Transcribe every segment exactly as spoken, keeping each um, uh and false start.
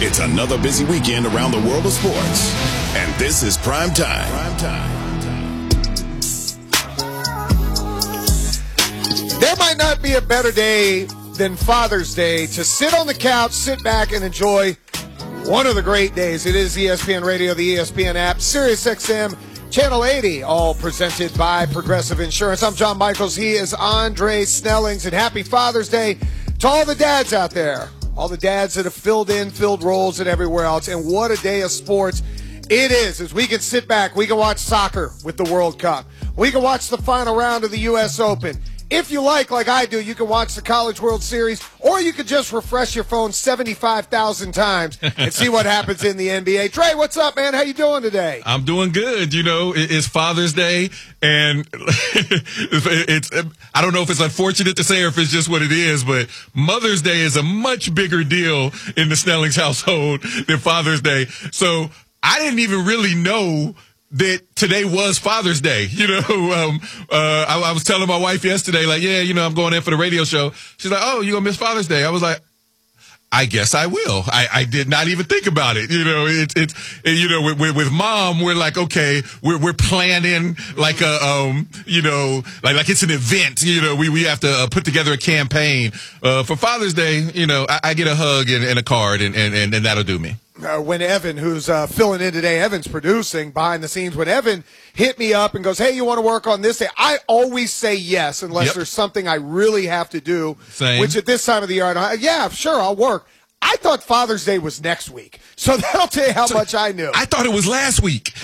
It's another busy weekend around the world of sports. And this is Prime Time. Prime Time. There might not be a better day than Father's Day to sit on the couch, sit back, and enjoy one of the great days. It is E S P N Radio, the E S P N app, Sirius X M, Channel eighty, all presented by Progressive Insurance. I'm John Michaels. He is Andre Snellings. And happy Father's Day to all the dads out there. All the dads that have filled in, filled roles, and everywhere else. And what a day of sports it is, as we can sit back. We can watch soccer with the World Cup. We can watch the final round of the U S Open. If you like, like I do, you can watch the College World Series, or you could just refresh your phone seventy-five thousand times and see what happens in the N B A. Trey, what's up, man? How you doing today? I'm doing good. You know, it's Father's Day, and it's, I don't know if it's unfortunate to say or if it's just what it is, but Mother's Day is a much bigger deal in the Snellings household than Father's Day. So I didn't even really know that today was Father's Day. You know, um, uh, I, I was telling my wife yesterday, like, yeah, you know, I'm going in for the radio show. She's like, oh, you gonna miss Father's Day? I was like, I guess I will. I, I did not even think about it. You know, it's, it's, it, you know, with, with, with mom, we're like, okay, we're, we're planning like a, um, you know, like, like it's an event. You know, we, we have to uh, put together a campaign. Uh, for Father's Day, you know, I, I get a hug and, and a card, and, and, and, and that'll do me. Uh, when Evan, who's uh, filling in today, Evan's producing behind the scenes, when Evan hit me up and goes, hey, you want to work on this day? I always say yes unless Yep. there's something I really have to do, Same. which at this time of the year, I don't, yeah, sure, I'll work. I thought Father's Day was next week, so that'll tell you how So, much I knew. I thought it was last week.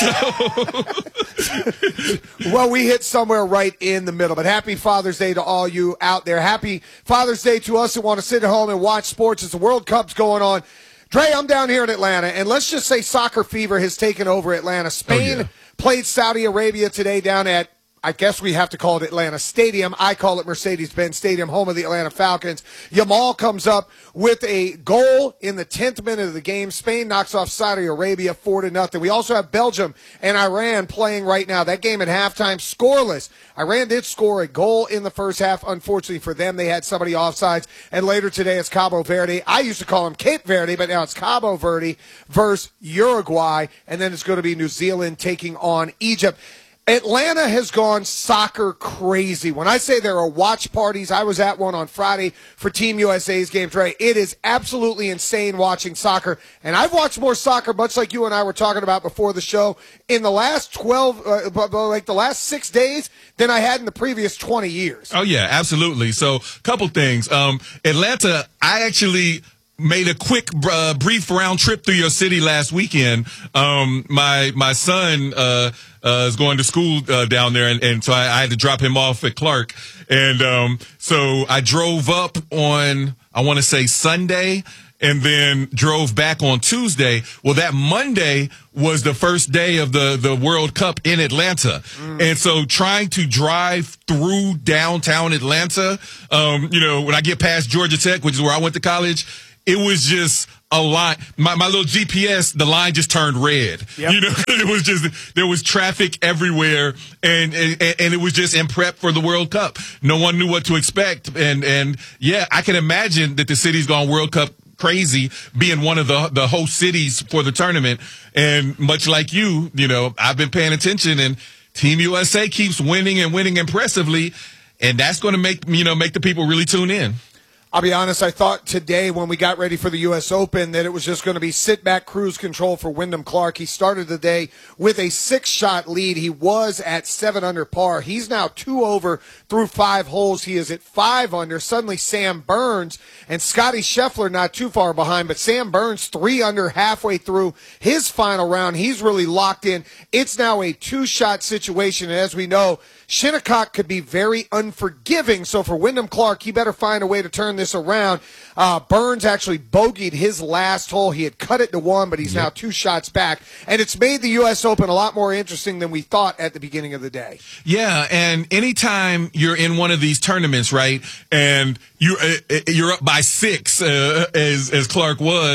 Well, we hit somewhere right in the middle. But happy Father's Day to all you out there. Happy Father's Day to us who want to sit at home and watch sports as the World Cup's going on. Dre, I'm down here in Atlanta, and let's just say soccer fever has taken over Atlanta. Spain Oh, yeah. played Saudi Arabia today down at, I guess we have to call it Atlanta Stadium. I call it Mercedes-Benz Stadium, home of the Atlanta Falcons. Yamal comes up with a goal in the tenth minute of the game. Spain knocks off Saudi Arabia four to nothing. We also have Belgium and Iran playing right now. That game at halftime, scoreless. Iran did score a goal in the first half. Unfortunately for them, they had somebody offsides. And later today, it's Cabo Verde. I used to call them Cape Verde, but now it's Cabo Verde versus Uruguay. And then it's going to be New Zealand taking on Egypt. Atlanta has gone soccer crazy. When I say there are watch parties, I was at one on Friday for Team U S A's game, Trey. It is absolutely insane watching soccer. And I've watched more soccer, much like you and I were talking about before the show, in the last twelve, uh, like the last six days than I had in the previous twenty years. Oh, yeah, absolutely. So, couple things. Um, Atlanta, I actually made a quick, uh, brief round trip through your city last weekend. Um, my, my son, uh, uh, is going to school, uh, down there. And, and so I, I had to drop him off at Clark. And, um, so I drove up on, I want to say Sunday, and then drove back on Tuesday. Well, that Monday was the first day of the, the World Cup in Atlanta. Mm. And so trying to drive through downtown Atlanta, um, you know, when I get past Georgia Tech, which is where I went to college, it was just a line. My, my little G P S, the line just turned red. Yep. You know, it was just, there was traffic everywhere, and, and, and it was just in prep for the World Cup. No one knew what to expect. And, and yeah, I can imagine that the city's gone World Cup crazy, being one of the the host cities for the tournament. And much like you, you know, I've been paying attention, and Team U S A keeps winning and winning impressively, and that's going to make, you know, make the people really tune in. I'll be honest, I thought today when we got ready for the U S Open that it was just going to be sit-back cruise control for Wyndham Clark. He started the day with a six-shot lead. He was at seven under par. He's now two over through five holes. He is at five under. Suddenly Sam Burns and Scotty Scheffler not too far behind, but Sam Burns three under halfway through his final round. He's really locked in. It's now a two-shot situation, and as we know, Shinnecock could be very unforgiving. So for Wyndham Clark, he better find a way to turn this around. Uh, Burns actually bogeyed his last hole. He had cut it to one, but he's yep. now two shots back. And it's made the U S Open a lot more interesting than we thought at the beginning of the day. Yeah, and anytime you're in one of these tournaments, right, and you're, uh, you're up by six, uh, as, as Clark was,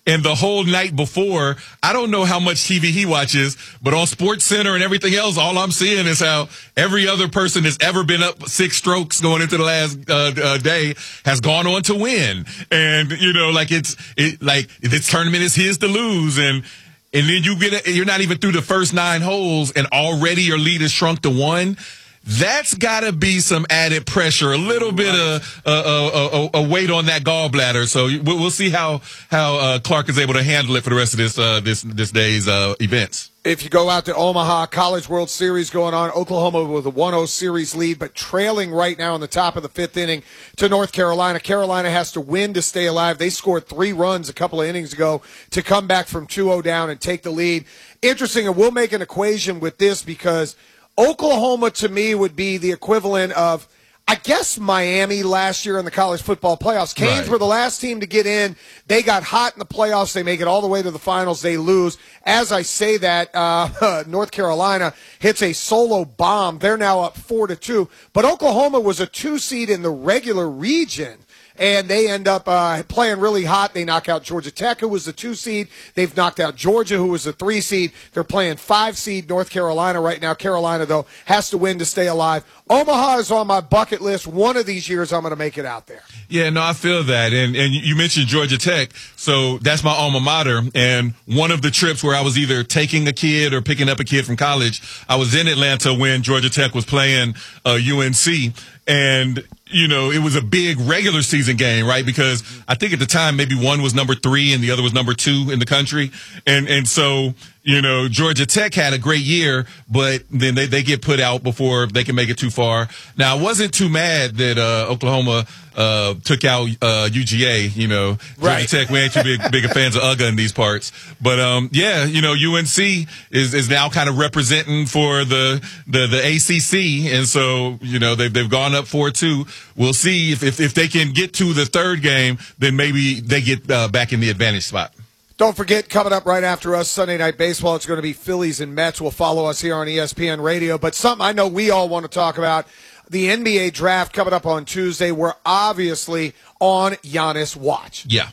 And the whole night before, I don't know how much T V he watches, but on Sports Center and everything else, all I'm seeing is how every other person that's ever been up six strokes going into the last uh, uh, day has gone on to win. And, you know, like it's it, like this tournament is his to lose. And and then you get you're not even through the first nine holes and already your lead is shrunk to one. That's got to be some added pressure, a little bit of uh, uh, uh, a weight on that gallbladder. So we'll see how how uh, Clark is able to handle it for the rest of this uh, this this day's uh, events. If you go out to Omaha, College World Series going on, Oklahoma with a one oh series lead, but trailing right now in the top of the fifth inning to North Carolina. Carolina has to win to stay alive. They scored three runs a couple of innings ago to come back from two oh down and take the lead. Interesting, and we'll make an equation with this because Oklahoma, to me, would be the equivalent of, I guess, Miami last year in the college football playoffs. Canes Right. were the last team to get in. They got hot in the playoffs. They make it all the way to the finals. They lose. As I say that, uh, North Carolina hits a solo bomb. They're now up four to two. But Oklahoma was a two seed in the regular region. And they end up uh, playing really hot. They knock out Georgia Tech, who was the two seed. They've knocked out Georgia, who was the three seed. They're playing five seed North Carolina right now. Carolina, though, has to win to stay alive. Omaha is on my bucket list. One of these years, I'm going to make it out there. Yeah, no, I feel that. And and you mentioned Georgia Tech, so that's my alma mater. And one of the trips where I was either taking a kid or picking up a kid from college, I was in Atlanta when Georgia Tech was playing uh, U N C. And, you know, it was a big regular season game, right? Because I think at the time maybe one was number three and the other was number two in the country. And and so, you know, Georgia Tech had a great year, but then they, they get put out before they can make it too far. Now, I wasn't too mad that uh, Oklahoma uh, took out uh, U G A, you know. Right. Georgia Tech, we ain't too big, big fans of U G A in these parts. But, um, yeah, you know, U N C is, is now kind of representing for the, the, the A C C. And so, you know, they've, they've gone up four two. We'll see if, if, if they can get to the third game, then maybe they get uh, back in the advantage spot. Don't forget, coming up right after us, Sunday Night Baseball, it's going to be Phillies and Mets. Will follow us here on E S P N Radio. But something I know we all want to talk about, the N B A draft coming up on Tuesday. We're obviously on Giannis' watch. Yeah.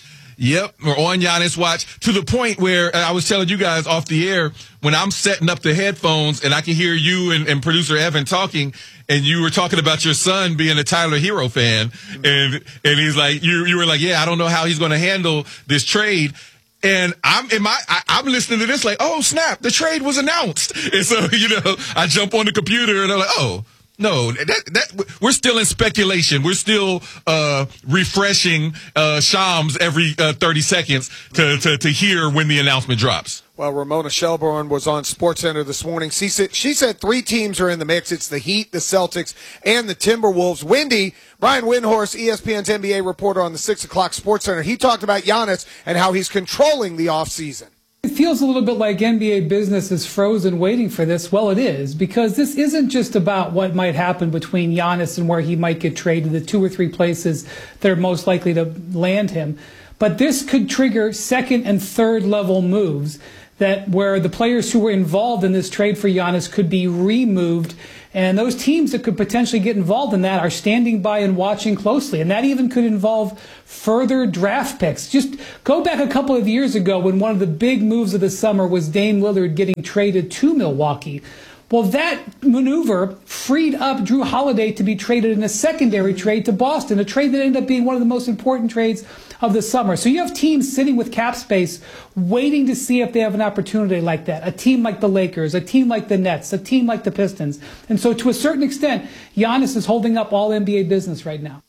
Yep, we're on Giannis' watch to the point where I was telling you guys off the air when I'm setting up the headphones and I can hear you and, and producer Evan talking, and you were talking about your son being a Tyler Hero fan, and and he's like, you you were like, yeah, I don't know how he's going to handle this trade. And I'm in my, I, I'm listening to this like, oh snap, the trade was announced. And so, you know, I jump on the computer and I'm like, oh, no, that, that, we're still in speculation. We're still uh, refreshing uh, Shams every uh, thirty seconds to, to, to hear when the announcement drops. Well, Ramona Shelburne was on SportsCenter this morning. She said, she said three teams are in the mix. It's the Heat, the Celtics, and the Timberwolves. Wendy, Brian Windhorst, E S P N's N B A reporter on the six o'clock SportsCenter, he talked about Giannis and how he's controlling the offseason. It feels a little bit like N B A business is frozen waiting for this. Well, it is, because this isn't just about what might happen between Giannis and where he might get traded, the two or three places that are most likely to land him. But this could trigger second and third level moves that where the players who were involved in this trade for Giannis could be removed. And those teams that could potentially get involved in that are standing by and watching closely. And that even could involve further draft picks. Just go back a couple of years ago when one of the big moves of the summer was Dame Lillard getting traded to Milwaukee. Well, that maneuver freed up Drew Holiday to be traded in a secondary trade to Boston, a trade that ended up being one of the most important trades of the summer. So you have teams sitting with cap space waiting to see if they have an opportunity like that. A team like the Lakers, a team like the Nets, a team like the Pistons. And so to a certain extent, Giannis is holding up all N B A business right now.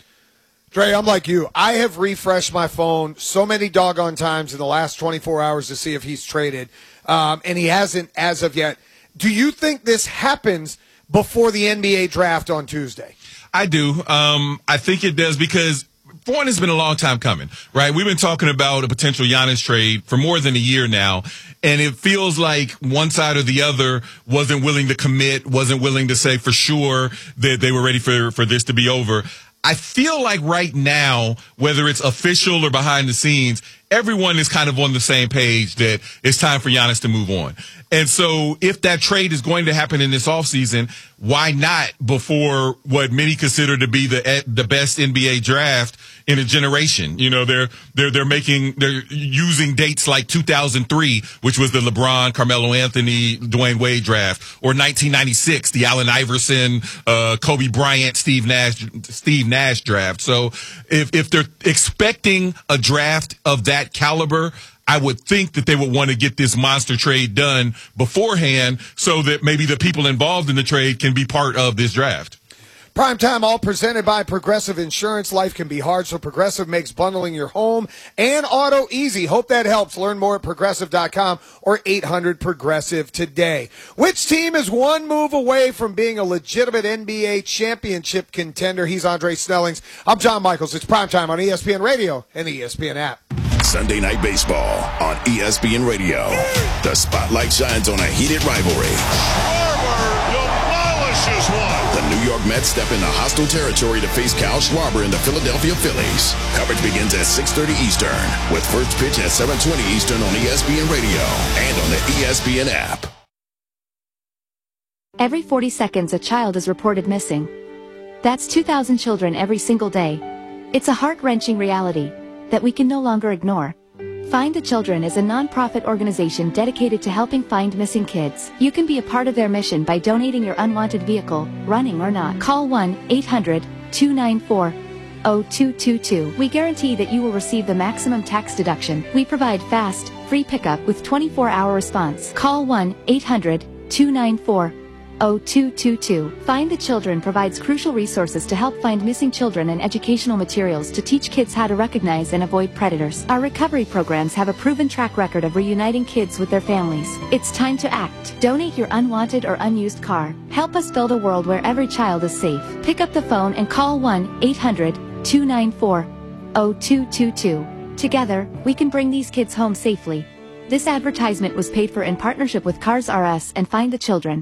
Dre, I'm like you. I have refreshed my phone so many doggone times in the last twenty-four hours to see if he's traded, um, and he hasn't as of yet. Do you think this happens before the N B A draft on Tuesday? I do. Um, I think it does because, for one, it's been a long time coming, right? We've been talking about a potential Giannis trade for more than a year now, and it feels like one side or the other wasn't willing to commit, wasn't willing to say for sure that they were ready for, for this to be over. I feel like right now, whether it's official or behind the scenes, everyone is kind of on the same page that it's time for Giannis to move on. And so if that trade is going to happen in this offseason, why not before what many consider to be the the best N B A draft in a generation. You know, they're they're they're making they're using dates like two thousand three, which was the LeBron, Carmelo Anthony, Dwayne Wade draft, or nineteen ninety-six, the Allen Iverson, uh, Kobe Bryant, Steve Nash, Steve Nash draft. So if if they're expecting a draft of that caliber, I would think that they would want to get this monster trade done beforehand so that maybe the people involved in the trade can be part of this draft. Primetime, all presented by Progressive Insurance. Life can be hard, so Progressive makes bundling your home and auto easy. Hope that helps. Learn more at Progressive dot com or eight hundred Progressive today. Which team is one move away from being a legitimate N B A championship contender? He's Andre Snellings. I'm John Michaels. It's Primetime on E S P N Radio and the E S P N app. Sunday Night Baseball on E S P N Radio. The spotlight shines on a heated rivalry. Schwarber demolishes one. The New York Mets step into hostile territory to face Kyle Schwarber and the Philadelphia Phillies. Coverage begins at six thirty Eastern with first pitch at seven twenty Eastern on E S P N Radio and on the E S P N app. Every forty seconds, a child is reported missing. That's two thousand children every single day. It's a heart-wrenching reality that we can no longer ignore. Find the Children is a non-profit organization dedicated to helping find missing kids. You can be a part of their mission by donating your unwanted vehicle, running or not. Call one eight hundred two nine four zero two two two. We guarantee that you will receive the maximum tax deduction. We provide fast, free pickup with twenty-four hour response. Call one eight hundred two nine four zero two two two. Find the Children provides crucial resources to help find missing children and educational materials to teach kids how to recognize and avoid predators. Our recovery programs have a proven track record of reuniting kids with their families. It's time to act. Donate your unwanted or unused car. Help us build a world where every child is safe. Pick up the phone and call one eight hundred two nine four zero two two two. Together, we can bring these kids home safely. This advertisement was paid for in partnership with Cars R Us and Find the Children.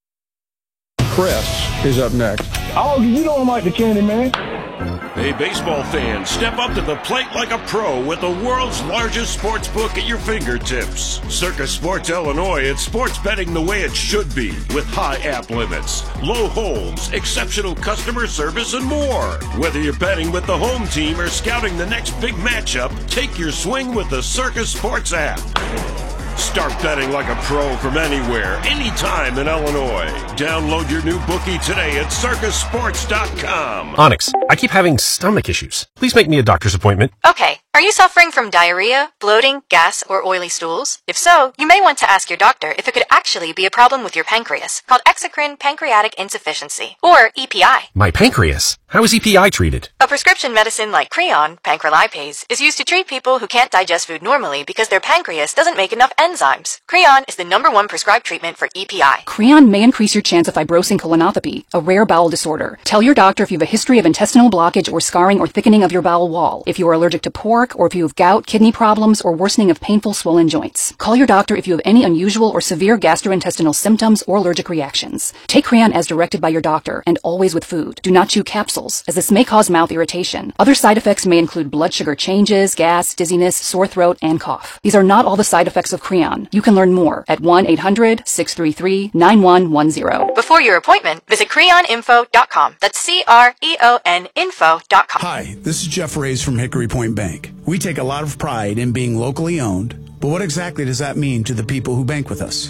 Chris is up next. Oh, you don't like the candy, man. Hey, baseball fans, step up to the plate like a pro with the world's largest sports book at your fingertips. Circus Sports Illinois, it's sports betting the way it should be, with high app limits, low holds, exceptional customer service, and more. Whether you're betting with the home team or scouting the next big matchup, take your swing with the Circus Sports app. Start betting like a pro from anywhere, anytime in Illinois. Download your new bookie today at circus sports dot com. Onyx, I keep having stomach issues. Please make me a doctor's appointment. Okay. Are you suffering from diarrhea, bloating, gas, or oily stools? If so, you may want to ask your doctor if it could actually be a problem with your pancreas, called exocrine pancreatic insufficiency, or E P I. My pancreas? How is E P I treated? A prescription medicine like Creon, pancrelipase, is used to treat people who can't digest food normally because their pancreas doesn't make enough enzymes. Creon is the number one prescribed treatment for E P I. Creon may increase your chance of fibrosing colonopathy, a rare bowel disorder. Tell your doctor if you have a history of intestinal blockage or scarring or thickening of your bowel wall, if you are allergic to pork, or if you have gout, kidney problems, or worsening of painful swollen joints. Call your doctor if you have any unusual or severe gastrointestinal symptoms or allergic reactions. Take Creon as directed by your doctor, and always with food. Do not chew capsules, as this may cause mouth irritation. Other side effects may include blood sugar changes, gas, dizziness, sore throat, and cough. These are not all the side effects of Creon. You can learn more at one eight hundred six three three nine one one zero. Before your appointment, visit creon info dot com. That's C R E O N info dot com. Hi, this is Jeff Reyes from Hickory Point Bank. We take a lot of pride in being locally owned, but what exactly does that mean to the people who bank with us?